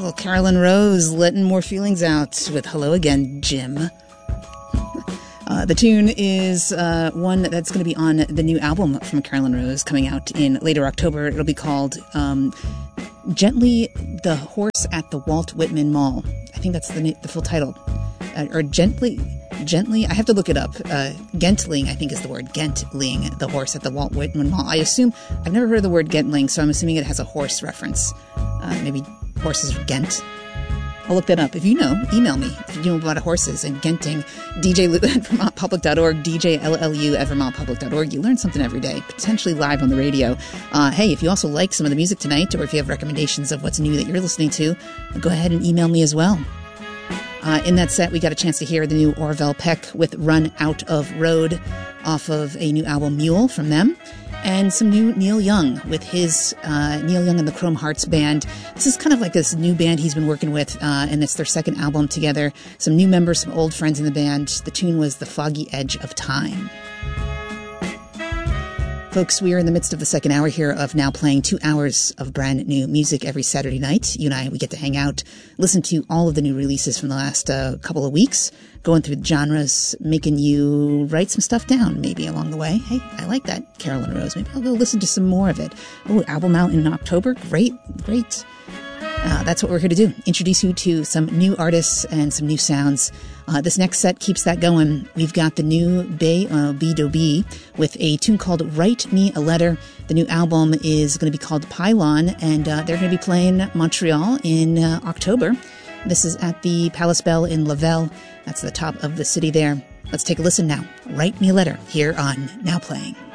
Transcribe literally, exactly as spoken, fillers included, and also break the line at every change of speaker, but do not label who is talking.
Little Carolyn Rose letting more feelings out with Hello Again, Jim. Uh, the tune is uh, one that's going to be on the new album from Carolyn Rose coming out in later October. It'll be called um, Gently the Horse at the Walt Whitman Mall. I think that's the, the full title. Uh, or Gently... Gently, I have to look it up. Uh, Gentling, I think is the word. Gentling, the horse at the Walt Whitman Mall. I assume, I've never heard of the word Gentling, so I'm assuming it has a horse reference. Uh, maybe horses of Ghent. I'll look that up. If you know, email me. If you know about horses and Genting, D J Lou at Vermont Public dot org, D J L L U at Vermont Public dot org. You learn something every day, potentially live on the radio. Uh, hey, if you also like some of the music tonight, or if you have recommendations of what's new that you're listening to, go ahead and email me as well. Uh, in that set, we got a chance to hear the new Orville Peck with Run Out of Road off of a new album, Mule, from them. And some new Neil Young with his uh, Neil Young and the Chrome Hearts Band. This is kind of like this new band he's been working with, uh, and it's their second album together. Some new members, some old friends in the band. The tune was The Foggy Edge of Time. Folks, we are in the midst of the second hour here of Now Playing, two hours of brand new music every Saturday night. You and I, we get to hang out, listen to all of the new releases from the last uh, couple of weeks, going through the genres, making you write some stuff down maybe along the way. Hey, I like that, Carolyn Rose. Maybe I'll go listen to some more of it. Oh, album out in October? Great, great. Uh, that's what we're here to do. Introduce you to some new artists and some new sounds. Uh, this next set keeps that going. We've got the new Bay uh, B Do B with a tune called Write Me a Letter. The new album is going to be called Pylon, and uh, they're going to be playing Montreal in uh, October. This is at the Palace Bell in Laval. That's the top of the city there. Let's take a listen now. Write Me a Letter here on Now Playing.